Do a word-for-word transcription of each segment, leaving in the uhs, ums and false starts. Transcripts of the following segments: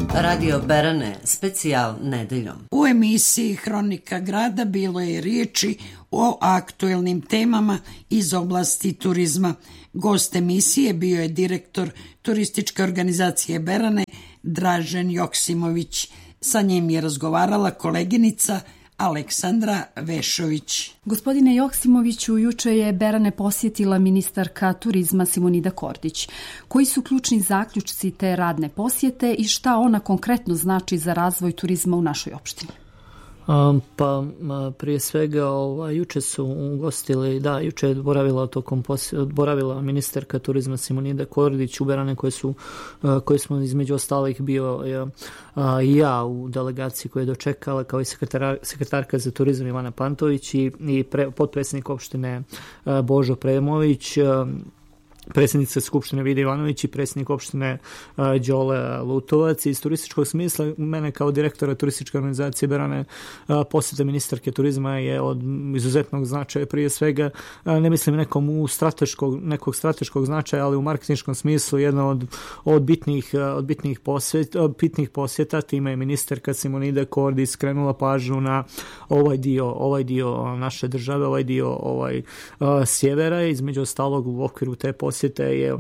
Radio Berane, specijal nedeljom. U emisiji Hronika grada bilo je riječi o aktuelnim temama iz oblasti turizma. Gost emisije bio je direktor turističke organizacije Berane Dražen Joksimović. Sa njim je razgovarala koleginica Aleksandra Vešović. Gospodine Joksimoviću, juče je Berane posjetila ministarka turizma Simonida Kordić. Koji su ključni zaključci te radne posjete i šta ona konkretno znači za razvoj turizma u našoj opštini? Um, pa prije svega ovaj, juče su ugostili, da, juče je boravila tokom posjeta, boravila ministarka turizma Simonida Kordić u Berane, koje su, uh, koje smo između ostalih bio uh, i ja u delegaciji koja je dočekala, kao i sekretar, sekretarka za turizam Ivana Pantović i, i pre, potpredsjednik opštine uh, Božo Premović, uh, predsjednica Skupštine Vida Ivanović i predsjednik opštine uh, Đole Lutovac. Iz turističkog smisla, mene kao direktora turističke organizacije Berane uh, posjeta ministarke turizma je od izuzetnog značaja. Prije svega, uh, ne mislim nekom u strateškog, nekog strateškog značaja, ali u marketinškom smislu jedna od, od, bitnih, uh, od bitnih, posjet, od bitnih posjeta. Time je ministarka Simonida Kordić skrenula pažnju na ovaj dio, ovaj dio naše države, ovaj dio ovaj, uh, sjevera. Između ostalog u okviru te posjete je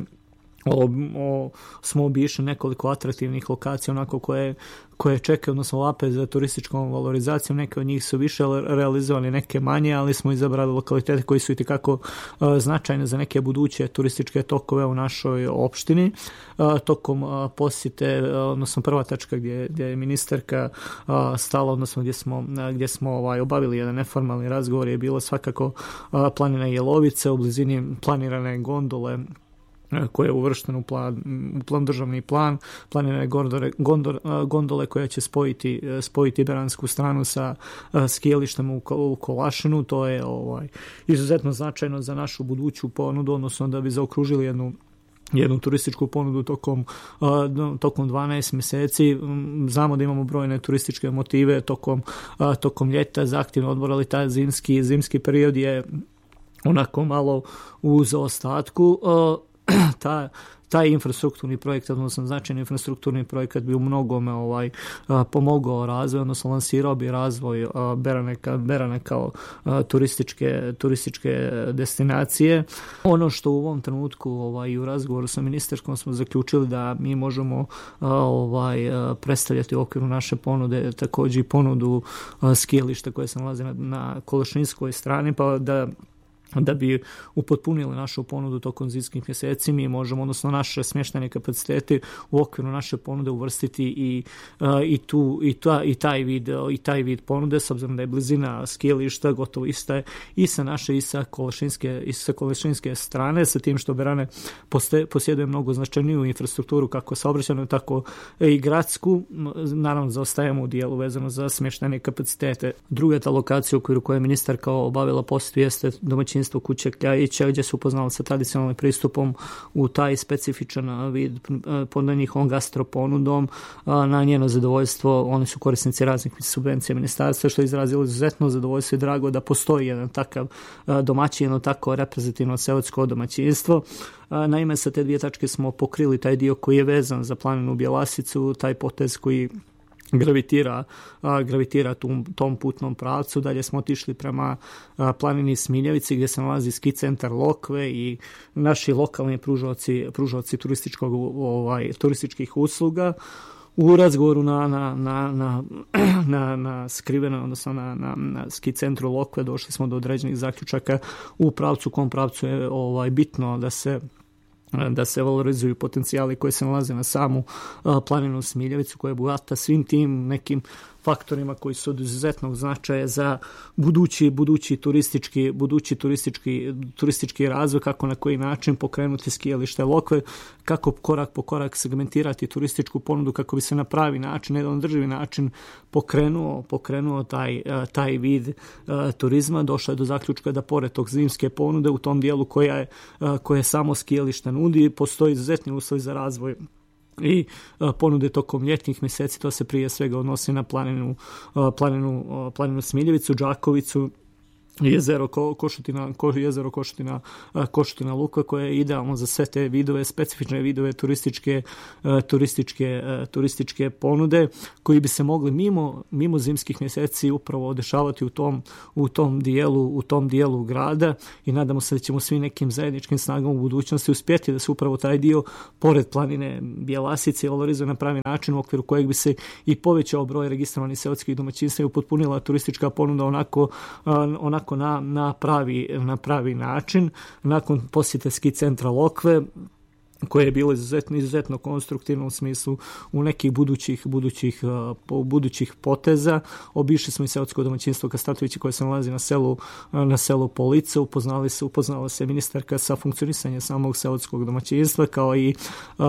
o, o, smo obišli nekoliko atraktivnih lokacija onako koje, koje čekaju, odnosno vape za turističkom valorizacijom. Neke od njih su više realizovali, neke manje, ali smo izabrali lokalitete koji su itekako uh, značajne za neke buduće turističke tokove u našoj opštini. Uh, tokom uh, posjete, uh, odnosno prva tačka gdje, gdje je ministarka uh, stala, odnosno gdje smo, uh, gdje smo ovaj, obavili jedan neformalni razgovor, je bilo svakako uh, planina Jelovice u blizini planirane gondole koje je uvršteno u plan, u plan državni plan, planirane gondole, gondole, gondole koja će spojiti, spojiti beransku stranu sa skijalištem u, u Kolašinu. To je ovaj, izuzetno značajno za našu buduću ponudu, odnosno da bi zaokružili jednu jednu turističku ponudu tokom, uh, tokom dvanaest mjeseci. Znamo da imamo brojne turističke motive tokom, uh, tokom ljeta za aktivno odmor, ali taj zimski, zimski period je onako malo u zaostatku. Uh, ta taj infrastrukturni projekt, odnosno značajni infrastrukturni projekat bi u mnogome ovaj, a, pomogao razvoj, odnosno lansirao bi razvoj a, Berane, ka, Berane kao a, turističke, turističke destinacije. Ono što u ovom trenutku ovaj, u razgovoru sa ministarskom smo zaključili da mi možemo a, ovaj, a, predstavljati u okviru naše ponude također i ponudu a, skijališta koje se nalaze na, na Kološinskoj strani, pa da da bi upotpunili našu ponudu tokom zimskih mjeseci, mi možemo, odnosno naše smještajne kapacitete u okviru naše ponude uvrstiti i, uh, i, tu, i, ta, i, taj vid, i taj vid ponude, s obzirom da je blizina skijališta gotovo ista je i sa naše i sa Kološinske, i sa Kološinske strane, sa tim što Berane posjeduje mnogo značajniju infrastrukturu, kako saobraćajnu, tako i gradsku. Naravno, zaostajemo u dijelu vezano za smještajne kapacitete. Druga ta lokacija u okviru koje je ministarka obavila posjetu jeste domaćinstvo Kuće Kljajića, gdje su upoznali sa tradicionalnim pristupom u taj specifičan vid pod njihovom gastroponudom. Na njeno zadovoljstvo, oni su korisnici raznih subvencija ministarstva, što je izrazilo izuzetno zadovoljstvo i drago da postoji jedan takav domaćin, jedno tako reprezentativno seosko domaćinstvo. Naime, sa te dvije tačke smo pokrili taj dio koji je vezan za planinu Bjelasicu, taj potez koji gravitira, a, gravitira tom, tom putnom pravcu. Dalje smo otišli prema a, planini Smiljevici, gdje se nalazi ski centar Lokve i naši lokalni pružaoci, pružaoci turističkog, ovaj, turističkih usluga. U razgovoru na, na, na, na, na, na skriveno, odnosno na, na, na ski centru Lokve došli smo do određenih zaključaka u pravcu, kom pravcu je ovaj, bitno da se da se valorizuju potencijali koji se nalaze na samu uh, planinu Smiljevicu, koja je bogata svim tim nekim faktorima koji su od izuzetnog značaja za budući, budući turistički, budući turistički, turistički razvoj, kako na koji način pokrenuti skijalište Lokve, kako korak po korak segmentirati turističku ponudu kako bi se na pravi način, na jedan održivi način pokrenuo, pokrenuo taj, taj vid uh, turizma. Došlo je do zaključka da pored tog zimske ponude u tom dijelu koja je, uh, koje samo skijalište nudi, postoji izuzetni uslovi za razvoj i uh, ponude tokom ljetnih mjeseci. To se prije svega odnosi na planinu, uh, planinu, uh, planinu Smiljevicu, Đakovicu jezero Ko, Košutina, Ko, jezero Košutina, Košutina Luka, koje je idealno za sve te vidove, specifične vidove turističke, turističke, turističke ponude, koji bi se mogli mimo, mimo zimskih mjeseci upravo dešavati u tom, u tom dijelu, u tom dijelu grada, i nadamo se da ćemo svi nekim zajedničkim snagama u budućnosti uspjeti da se upravo taj dio pored planine Bjelasice valorizuje na pravi način, u okviru kojeg bi se i povećao broj registrovanih seoskih domaćinstva i upotpunila turistička ponuda onako, onako Na, na, pravi, na pravi način. Nakon posjete ski centra Lokve, koje je bilo izuzetno, izuzetno konstruktivno u smislu u nekih budućih, budućih, uh, budućih poteza. Obišli smo i seotsko domaćinstvo Kastatovića koje se nalazi na selu, na selu Police. Upoznali se, upoznala se ministarka sa funkcionisanjem samog seotskog domaćinstva, kao i, uh,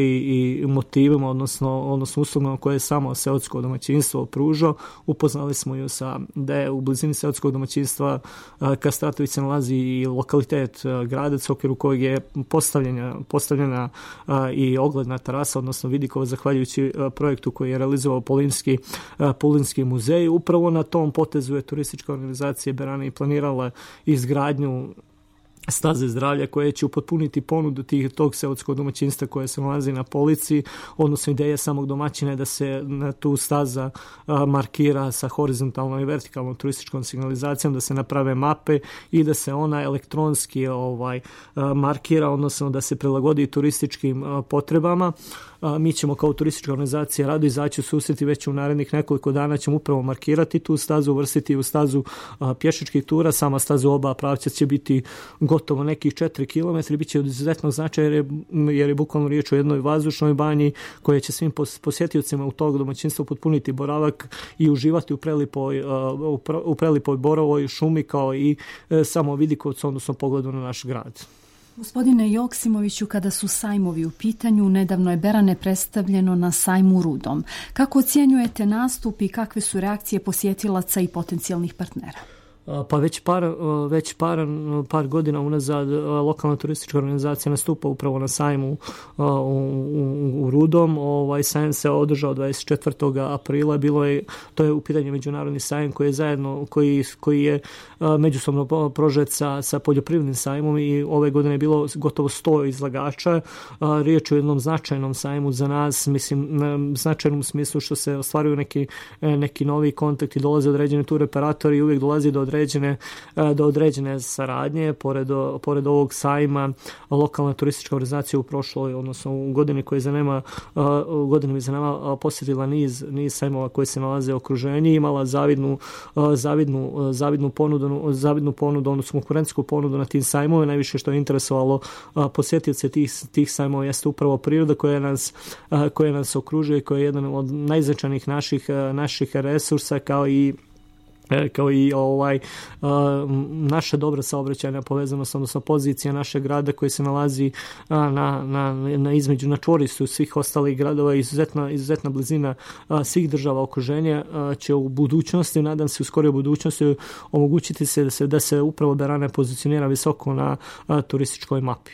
i, i motivima, odnosno, odnosno uslugama koje je samo seotsko domaćinstvo pružao. Upoznali smo ju sa, da je u blizini seotskog domaćinstva uh, Kastatović se nalazi i lokalitet uh, Gradac, u okviru kojeg je postavljena, postavljena A, i ogledna terasa, odnosno vidikova, zahvaljujući a, projektu koji je realizovao Polinski, a, Polinski muzej. Upravo na tom potezu je turistička organizacija Berane i planirala izgradnju staze zdravlja koje će upotpuniti ponudu tih, tog seotskog domaćinstva koje se nalazi na Polici, odnosno ideja samog domaćina je da se na tu staza a, markira sa horizontalnom i vertikalnom turističkom signalizacijom, da se naprave mape i da se ona elektronski ovaj, a, markira, odnosno da se prilagodi turističkim a, potrebama. A, mi ćemo kao turistička organizacija rado izaći u susret i već u narednih nekoliko dana ćemo upravo markirati tu stazu, uvrstiti u stazu a, pješačkih tura. Sama staza u oba pravca će biti gotovo nekih četiri kilometra, bit će od izuzetnog značaja jer je, jer je bukvalno riječ o jednoj vazdušnoj banji koja će svim posjetiocima u tog domaćinstva potpuniti boravak i uživati u prelipoj, uh, u prelipoj borovoj šumi, kao i uh, samo vidikovcu, odnosno pogledu na naš grad. Gospodine Joksimoviću, kada su sajmovi u pitanju, nedavno je Berane predstavljeno na sajmu Rudom. Kako ocjenjujete nastup i kakve su reakcije posjetilaca i potencijalnih partnera? Pa već par, već par, par godina unazad lokalna turistička organizacija nastupa upravo na sajmu u, u, u Rudom. Ovaj sajam se održao dvadeset četvrtog aprila. Bilo je, to je u pitanju međunarodni sajam koji je zajedno, koji, koji je međusobno prožet sa, sa poljoprivrednim sajmom, i ove godine je bilo gotovo sto izlagača. Riječ je o jednom značajnom sajmu za nas, mislim, značajnom smislu što se ostvaruju neki, neki novi kontakti, dolaze određeni tur operatori i uvijek dolazi do određene Određene, do određene saradnje. Pored, pored ovog sajma, lokalna turistička organizacija u prošloj, odnosno u godini koje za nama, u godini za nama posjetila niz, niz sajmova koji se nalaze u okruženju, imala zavidnu, zavidnu, zavidnu ponudu, zavidnu ponudu, odnosno konkurentsku ponudu na tim sajmovima. Najviše što je interesovalo posjetioce tih, tih sajmova jeste upravo priroda koja nas, koja nas okružuje, koja je jedan od najznačajnijih naših, naših resursa, kao i kao i ovaj uh, naša dobra saobraćajna povezanost, odnosno pozicija našeg grada koji se nalazi uh, na, na, na između na čvorištu svih ostalih gradova, izuzetna, izuzetna blizina uh, svih država okruženja uh, će u budućnosti, nadam se u skoroj budućnosti, omogućiti se da se, da se upravo Berane pozicionira visoko na uh, turističkoj mapi.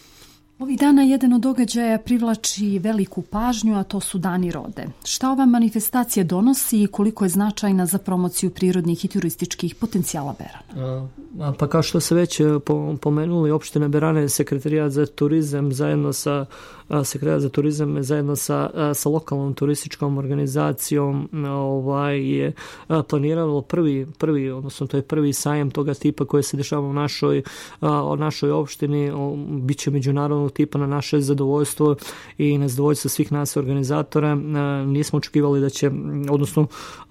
Ovih dana jedan od događaja privlači veliku pažnju, a to su Dani rode. Šta ova manifestacija donosi i koliko je značajna za promociju prirodnih i turističkih potencijala Berana? A, pa kao što se već pomenuli, opština Berane, sekretarijat za turizam zajedno sa sekretarijat za turizam zajedno sa, sa lokalnom turističkom organizacijom ovaj, je planiralo prvi, prvi, odnosno to je prvi sajam toga tipa koji se dešava u našoj, u našoj opštini. Biće međunarodnog tipa na naše zadovoljstvo i na zadovoljstvo svih nas organizatora. Nismo očekivali da će, odnosno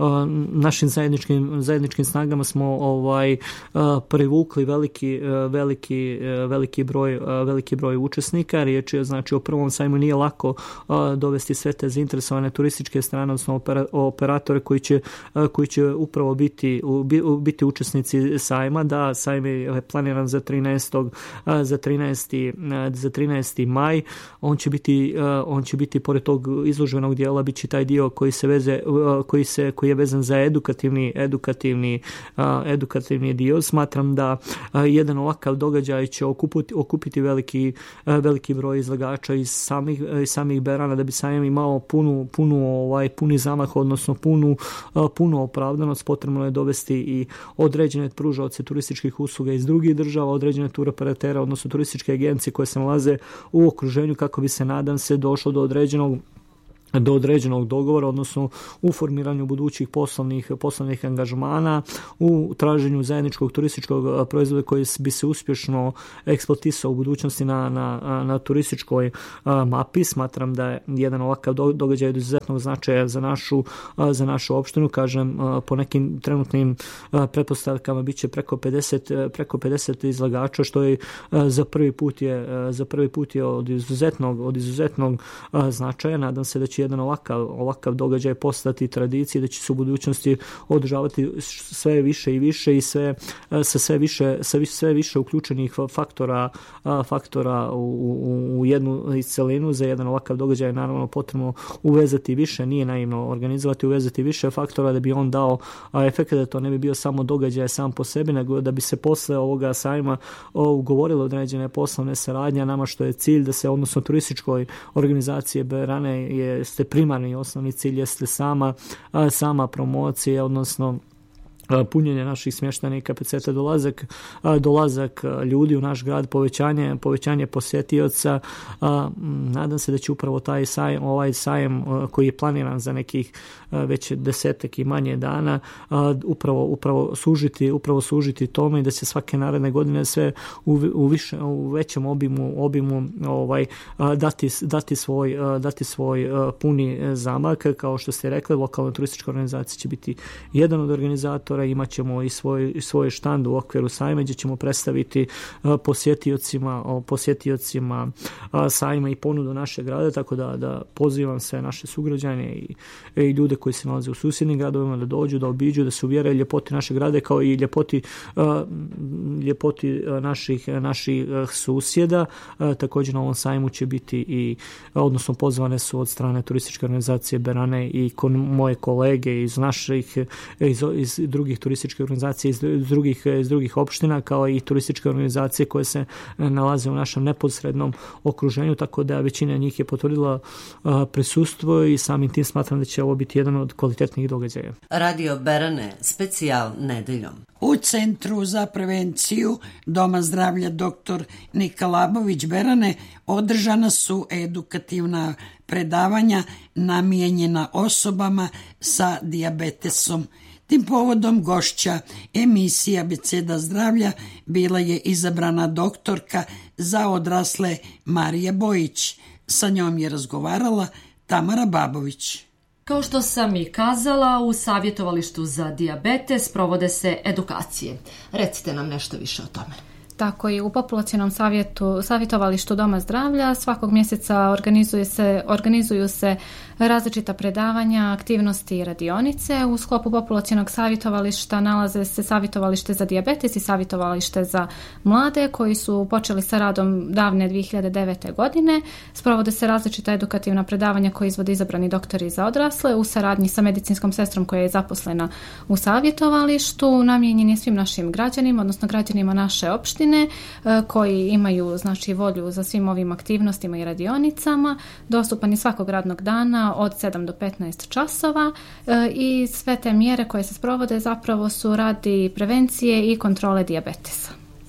našim zajedničkim, zajedničkim snagama smo ovaj, privukli veliki, veliki, veliki, broj, veliki broj učesnika. Riječ je znači o prvom sajmu, nije lako uh, dovesti sve te zainteresovane turističke strane, odnosno opera, operatore koji će, uh, koji će upravo biti, u, biti učesnici sajma. Da, sajm je planiran za trinaestog Uh, za trinaesti Uh, za trinaesti maj. On će biti, uh, on će biti pored tog izloženog dijela, bit će taj dio koji se veze, uh, koji se, koji je vezan za edukativni, edukativni, uh, edukativni dio. Smatram da uh, jedan ovakav događaj će okupiti, okupiti veliki, uh, veliki broj izlagača iz samih, iz samih berana, da bi sajam imao punu, punu, ovaj, puni zamah, odnosno punu, punu opravdanost, potrebno je dovesti i određene pružaoce turističkih usluga iz drugih država, određene turoperatera, odnosno turističke agencije koje se nalaze u okruženju, kako bi se, nadam se, došlo do određenog do određenog dogovora, odnosno u formiranju budućih poslovnih, poslovnih angažmana, u traženju zajedničkog turističkog proizvoda koji bi se uspješno eksploatisao u budućnosti na, na, na turističkoj mapi. Smatram da je jedan ovakav događaj od izuzetnog značaja za našu, za našu opštinu. Kažem, po nekim trenutnim pretpostavkama bit će preko pedeset, preko pedeset izlagača, što je za prvi put je, za prvi put je od izuzetnog, od izuzetnog značaja. Nadam se da će jedan ovakav, ovakav događaj postati tradicije, da će se u budućnosti održavati sve više i više i sve sa sve više, sa sve više uključenih faktora, faktora u, u, u jednu celinu. Za jedan ovakav događaj naravno potrebno uvezati više, nije naivno organizovati, uvezati više faktora da bi on dao efekt, da to ne bi bio samo događaj sam po sebi, nego da bi se posle ovoga sajma ugovorile određene poslovne saradnje. Nama što je cilj da se, odnosno turističkoj organizacije Berane je ste primarni i osnovni cilj jeste sama, sama promocija, odnosno punjenje naših smještajnih kapaciteta, dolazak, dolazak ljudi u naš grad, povećanje, povećanje posjetioca. Nadam se da će upravo taj sajem, ovaj sajem koji je planiran za nekih već desetak i manje dana, upravo, upravo služiti, upravo služiti tome i da se svake naredne godine sve u, u, više, u većem obimu, obimu ovaj, dati, dati, svoj, dati svoj puni zamak. Kao što ste rekli, lokalna turistička organizacija će biti jedan od organizatora. Imat ćemo i svoj, svoj štand u okviru sajma gdje ćemo predstaviti posjetiocima, posjetiocima sajma i ponudu našeg grada, tako da, da pozivam sve naše sugrađane i, i ljude koji se nalaze u susjednim gradovima da dođu, da obiđu, da se uvjere ljepoti naše grade kao i ljepoti, ljepoti naših, naših susjeda. Također na ovom sajmu će biti i, odnosno pozvane su od strane turističke organizacije Berane i moje kolege iz naših, iz, iz drugih turističke organizacije iz drugih, iz drugih opština, kao i turističke organizacije koje se nalaze u našem neposrednom okruženju, tako da većina njih je potvrdila prisustvo i samim tim smatram da će ovo biti jedan od kvalitetnih događaja. Radio Berane, specijal nedeljom. U Centru za prevenciju Doma zdravlja doktor Nika Labović Berane održana su edukativna predavanja namijenjena osobama sa dijabetesom. Tim povodom gošća emisije Abeceda zdravlja bila je izabrana doktorka za odrasle Marija Bojić. Sa njom je razgovarala Tamara Babović. Kao što sam i kazala, u savjetovalištu za dijabetes provode se edukacije. Recite nam nešto više o tome. Tako i u populacionom savjetu, savjetovalištu Doma zdravlja svakog mjeseca organizuje se, organizuju se različita predavanja, aktivnosti i radionice. U sklopu populacionog savjetovališta nalaze se savjetovalište za dijabetes i savjetovalište za mlade koji su počeli sa radom davne dvije hiljade devete. godine. Sprovode se različita edukativna predavanja koje izvode izabrani doktori za odrasle u saradnji sa medicinskom sestrom koja je zaposlena u savjetovalištu. Namijenjen je svim našim građanima, odnosno građanima naše opštine koji imaju znači volju za svim ovim aktivnostima i radionicama. Dostupan je svakog radnog dana od sedam do petnaest časova i sve te mjere koje se sprovode zapravo su radi prevencije i kontrole dijabetesa.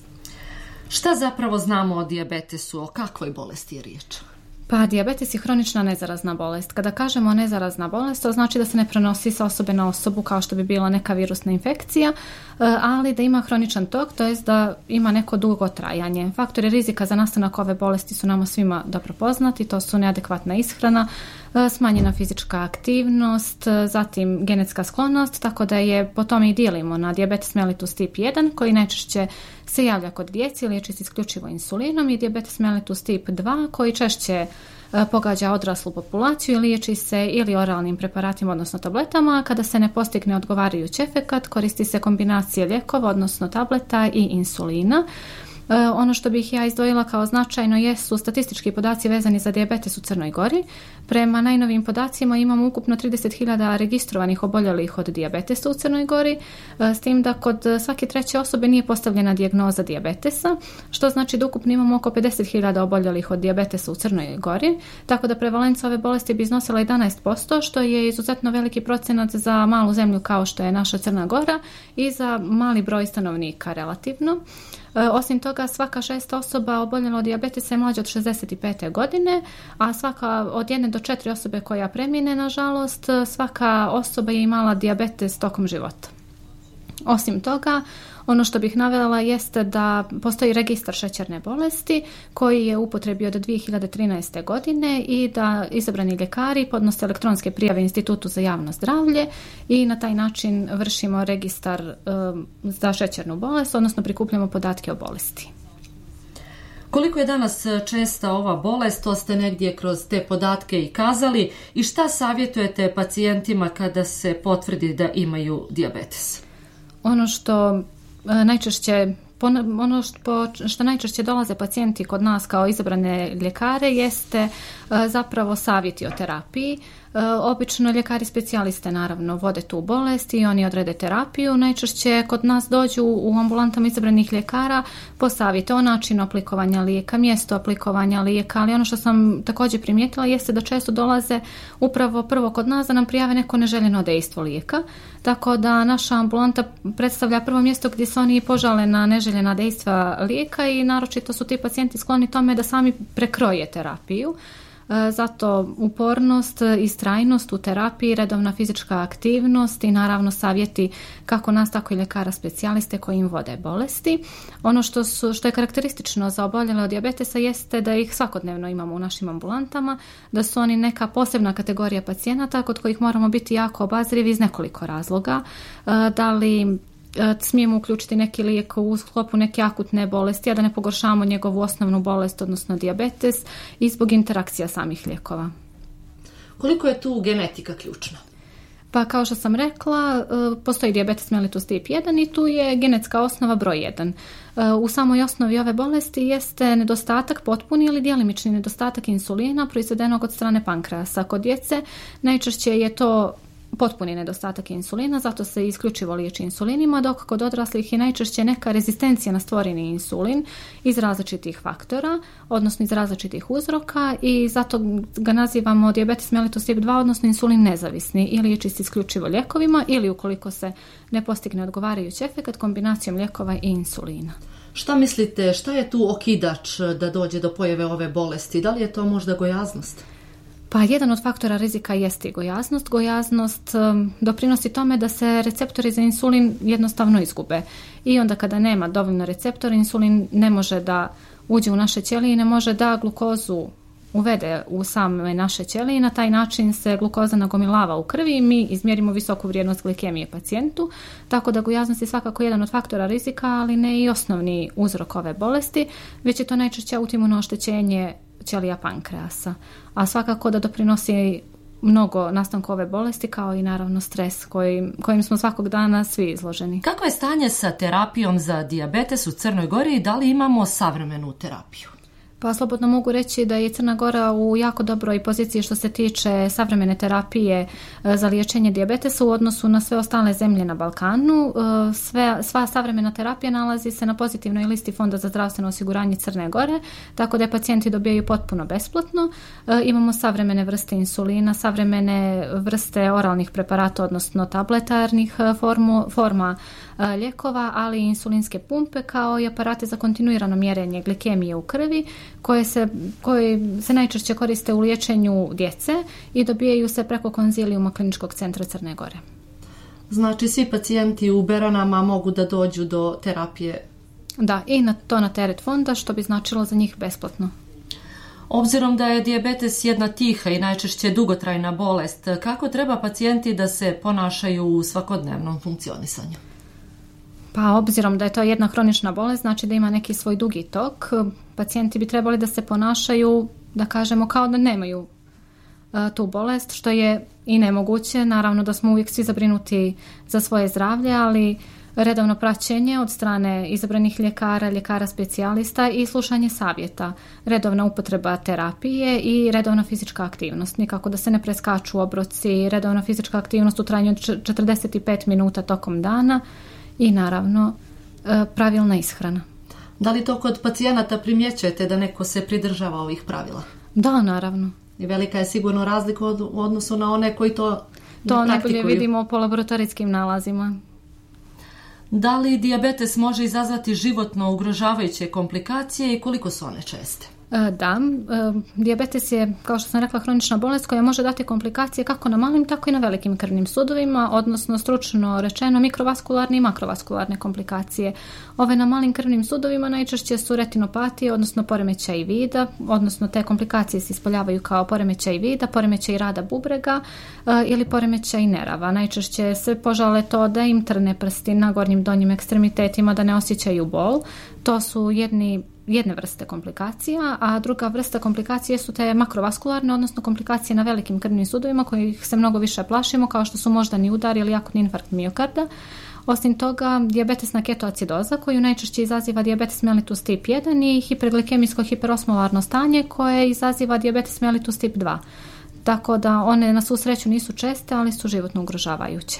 Šta zapravo znamo o dijabetesu, o kakvoj bolesti je riječ? Pa dijabetes je hronična nezarazna bolest. Kada kažemo nezarazna bolest, to znači da se ne prenosi sa osobe na osobu kao što bi bila neka virusna infekcija, ali da ima hroničan tok, to jest da ima neko dugo trajanje. Faktori rizika za nastanak ove bolesti su nama svima dobro poznati, to su neadekvatna ishrana, smanjena fizička aktivnost, zatim genetska sklonost, tako da je po tome i dijelimo na dijabetes mellitus tip jedan koji najčešće se javlja kod djece, liječi se isključivo insulinom, i dijabetes mellitus tip dva koji češće pogađa odraslu populaciju i liječi se ili oralnim preparatima, odnosno tabletama. Kada se ne postigne odgovarajući efekat, koristi se kombinacija lijekova, odnosno tableta i insulina. Ono što bih ja izdvojila kao značajno jesu statistički podaci vezani za dijabetes u Crnoj Gori. Prema najnovijim podacima imamo ukupno trideset hiljada registrovanih oboljelih od dijabetesa u Crnoj Gori, s tim da kod svake treće osobe nije postavljena dijagnoza dijabetesa, što znači da ukupno imamo oko pedeset hiljada oboljelih od dijabetesa u Crnoj Gori, tako da prevalenca ove bolesti bi iznosila jedanaest posto, što je izuzetno veliki procenat za malu zemlju kao što je naša Crna Gora i za mali broj stanovnika relativno. Osim toga, svaka šesta osoba oboljela od dijabetesa je mlađa od šezdeset pete godine, a svaka od jedne do četiri osobe koja premine, nažalost, svaka osoba je imala dijabetes tokom života. Osim toga, ono što bih navela jeste da postoji registar šećerne bolesti koji je u upotrebi od dvije hiljade trinaeste. godine i da izabrani ljekari podnose elektronske prijave Institutu za javno zdravlje i na taj način vršimo registar um, za šećernu bolest, odnosno prikupljamo podatke o bolesti. Koliko je danas česta ova bolest, to ste negdje kroz te podatke i kazali, i šta savjetujete pacijentima kada se potvrdi da imaju dijabetes? Ono što najčešće ono što, što najčešće dolaze pacijenti kod nas kao izabrane ljekare jeste zapravo savjeti o terapiji. Obično ljekari specijaliste naravno vode tu bolest i oni odrede terapiju. Najčešće kod nas dođu u ambulantama izabranih ljekara po savjete o načinu aplikovanja lijeka, mjesto aplikovanja lijeka, ali ono što sam također primijetila jeste da često dolaze upravo prvo kod nas da nam prijave neko neželjeno dejstvo lijeka, tako da naša ambulanta predstavlja prvo mjesto gdje se oni požale na neželjena dejstva lijeka i naročito su ti pacijenti skloni tome da sami prekroje terapiju. Zato upornost, istrajnost u terapiji, redovna fizička aktivnost i naravno savjeti kako nas tako i ljekara specijaliste koji im vode bolesti. Ono što, su, što je karakteristično za oboljele od dijabetesa jeste da ih svakodnevno imamo u našim ambulantama, da su oni neka posebna kategorija pacijenata kod kojih moramo biti jako obazrivi iz nekoliko razloga. Da li smijemo uključiti neki lijek u sklopu neke akutne bolesti, a da ne pogoršavamo njegovu osnovnu bolest, odnosno dijabetes, i zbog interakcija samih lijekova. Koliko je tu genetika ključna? Pa kao što sam rekla, postoji dijabetes mellitus tip jedan i tu je genetska osnova broj jedan. U samoj osnovi ove bolesti jeste nedostatak, potpuni ili djelimični nedostatak insulina proizvedenog od strane pankreasa. Kod djece najčešće je to potpuni nedostatak insulina, zato se isključivo liječi insulinima, dok kod odraslih je najčešće neka rezistencija na stvoreni insulin iz različitih faktora, odnosno iz različitih uzroka, i zato ga nazivamo dijabetes mellitus tip dva, odnosno insulin nezavisni, i liječi se isključivo lijekovima ili ukoliko se ne postigne odgovarajući efekt kombinacijom lijekova i insulina. Šta mislite, šta je tu okidač da dođe do pojave ove bolesti? Da li je to možda gojaznost? Pa jedan od faktora rizika jeste i gojaznost. Gojaznost um, doprinosi tome da se receptori za insulin jednostavno izgube. I onda kada nema dovoljno receptora, insulin ne može da uđe u naše ćelije i ne može da glukozu uvede u same naše ćelije i na taj način se glukoza nagomilava u krvi i mi izmjerimo visoku vrijednost glikemije pacijentu. Tako da gojaznost je svakako jedan od faktora rizika, ali ne i osnovni uzrok ove bolesti, već je to najčešće autoimuno oštećenje ćelija pankreasa, a svakako da doprinosi mnogo nastanku ove bolesti, kao i naravno stres kojim, kojim smo svakog dana svi izloženi. Kako je stanje sa terapijom za dijabetes u Crnoj Gori i da li imamo savremenu terapiju? Pa slobodno mogu reći da je Crna Gora u jako dobroj poziciji što se tiče savremene terapije za liječenje dijabetesa u odnosu na sve ostale zemlje na Balkanu. Sve, sva savremena terapija nalazi se na pozitivnoj listi Fonda za zdravstveno osiguranje Crne Gore, tako da pacijenti dobijaju potpuno besplatno. Imamo savremene vrste insulina, savremene vrste oralnih preparata, odnosno tabletarnih formu, forma lijekova, ali i insulinske pumpe, kao i aparate za kontinuirano mjerenje glikemije u krvi, koje se, koje se najčešće koriste u liječenju djece i dobijaju se preko konzilijuma Kliničkog centra Crne Gore. Znači svi pacijenti u Beranama mogu da dođu do terapije? Da, i na to na teret fonda, što bi značilo za njih besplatno. Obzirom da je dijabetes jedna tiha i najčešće dugotrajna bolest, kako treba pacijenti da se ponašaju u svakodnevnom funkcionisanju? Pa obzirom da je to jedna hronična bolest, znači da ima neki svoj dugi tok, pacijenti bi trebali da se ponašaju, da kažemo, kao da nemaju uh, tu bolest, što je i nemoguće. Naravno da smo uvijek svi zabrinuti za svoje zdravlje, ali redovno praćenje od strane izabranih ljekara, ljekara specijalista i slušanje savjeta, redovna upotreba terapije i redovna fizička aktivnost. Nikako da se ne preskaču obroci, redovna fizička aktivnost u trajanju od četrdeset pet minuta tokom dana i naravno pravilna ishrana. Da li to kod pacijenata primjećujete da neko se pridržava ovih pravila? Da, naravno. I velika je sigurno razlika u odnosu na one koji to ne To najbolje praktikuju. vidimo po laboratorijskim nalazima. Da li dijabetes može izazvati životno ugrožavajuće komplikacije i koliko su one česte? Da, dijabetes je, kao što sam rekla, hronična bolest koja može dati komplikacije kako na malim, tako i na velikim krvnim sudovima, odnosno stručno rečeno mikrovaskularne i makrovaskularne komplikacije. Ove na malim krvnim sudovima najčešće su retinopatije, odnosno poremećaj vida, odnosno te komplikacije se ispoljavaju kao poremećaj vida, poremećaj rada bubrega ili poremećaj nerava. Najčešće se požale to da im trne prsti na gornjim donjim ekstremitetima, da ne osjećaju bol. To su jedni jedne vrste komplikacija, a druga vrsta komplikacije su te makrovaskularne, odnosno komplikacije na velikim krvnim sudovima kojih se mnogo više plašimo, kao što su moždani udar ili akutni infarkt miokarda. Osim toga, dijabetesna ketoacidoza koju najčešće izaziva dijabetes mellitus tip jedan i hiperglikemijsko hiperosmolarno stanje koje izaziva dijabetes mellitus tip dva. Tako da one na svu sreću nisu česte, ali su životno ugrožavajuće.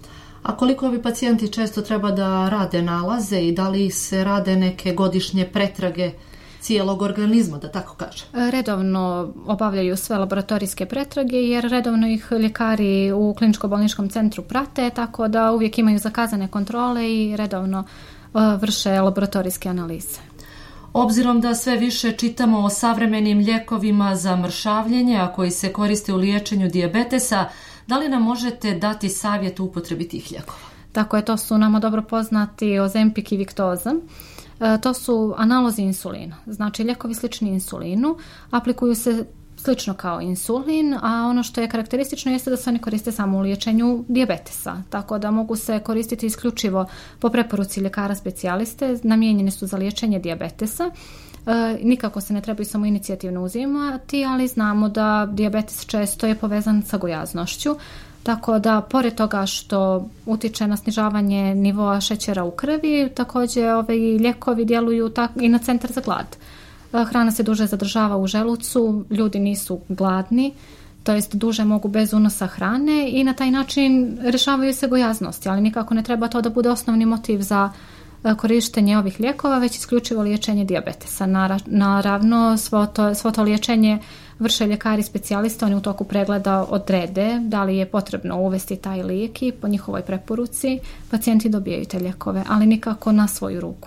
A koliko ovi pacijenti često treba da rade nalaze i da li se rade neke godišnje pretrage cijelog organizma, da tako kažem? Redovno obavljaju sve laboratorijske pretrage jer redovno ih ljekari u kliničko-bolničkom centru prate, tako da uvijek imaju zakazane kontrole i redovno vrše laboratorijske analize. Obzirom da sve više čitamo o savremenim lijekovima za mršavljenje, a koji se koriste u liječenju dijabetesa, da li nam možete dati savjet u upotrebi tih lijekova? Tako je, to su nama dobro poznati Ozempic i Victoza. E, to su analozi insulina. Znači, lijekovi slični insulinu, aplikuju se slično kao insulin, a ono što je karakteristično jeste da se oni koriste samo u liječenju dijabetesa. Tako da mogu se koristiti isključivo po preporuci ljekara specijaliste, namijenjeni su za liječenje dijabetesa. E, nikako se ne trebaju samo inicijativno uzimati, ali znamo da dijabetes često je povezan sa gojaznošću, tako da pored toga što utiče na snižavanje nivoa šećera u krvi, također ove lijekovi djeluju tak, i na centar za glad. E, hrana se duže zadržava u želucu, ljudi nisu gladni, to jest duže mogu bez unosa hrane i na taj način rješavaju se gojaznosti, ali nikako ne treba to da bude osnovni motiv za korištenje ovih lijekova, već isključivo liječenje dijabetesa. Naravno, svo to, svo to liječenje vrše ljekari specijalista, oni u toku pregleda odrede da li je potrebno uvesti taj lijek i po njihovoj preporuci pacijenti dobijaju te lijekove, ali nikako na svoju ruku.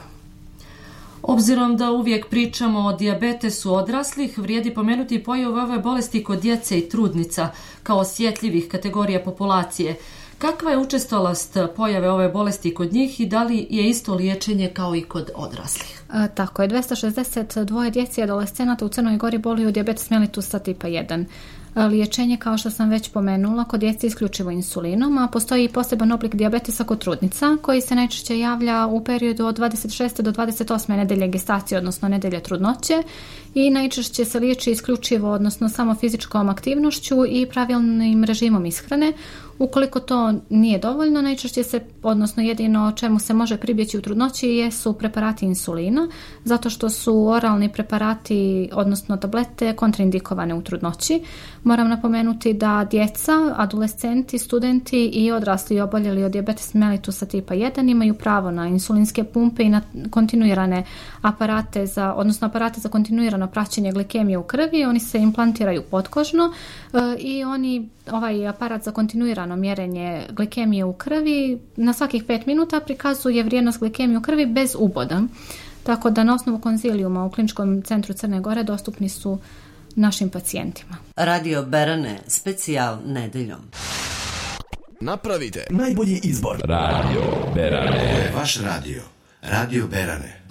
Obzirom da uvijek pričamo o dijabetesu odraslih, vrijedi pomenuti pojavu ove bolesti kod djece i trudnica kao osjetljivih kategorija populacije. Kakva je učestalost pojave ove bolesti kod njih i da li je isto liječenje kao i kod odraslih? E, tako je, dvesta šezdeset dva djece i adolescenata u Crnoj Gori boluju od dijabetes mellitusa tipa jedan. Liječenje, kao što sam već pomenula, kod djece isključivo insulinom, a postoji i poseban oblik dijabetesa kod trudnica koji se najčešće javlja u periodu od dvadeset šeste do dvadeset osme nedelje gestacije, odnosno nedelje trudnoće, i najčešće se liječi isključivo, odnosno samo fizičkom aktivnošću i pravilnim režimom ishrane. Ukoliko to nije dovoljno, najčešće se, odnosno jedino čemu se može pribjeći u trudnoći jesu preparati insulina, zato što su oralni preparati, odnosno tablete, kontraindikovane u trudnoći. Moram napomenuti da djeca, adolescenti, studenti i odrasli oboljeli od dijabetes mellitusa tipa jedan imaju pravo na insulinske pumpe i na kontinuirane aparate za, odnosno aparate za kontinuirano praćenje glikemije u krvi. Oni se implantiraju potkožno e, i oni ovaj aparat za kontinuirano mjerenje glikemije u krvi na svakih pet minuta prikazuje vrijednost glikemije u krvi bez uboda. Tako da na osnovu konzilijuma u Kliničkom centru Crne Gore dostupni su našim pacijentima. Radio Berane, specijal nedeljom. Napravite najbolji izbor. Radio Berane. Vaš radio. Radio Berane.